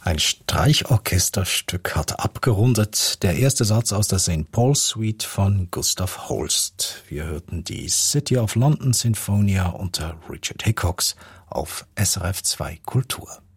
Ein Streichorchesterstück hat abgerundet. Der erste Satz aus der St. Paul Suite von Gustav Holst. Wir hörten die City of London Sinfonia unter Richard Hickox auf SRF 2 Kultur.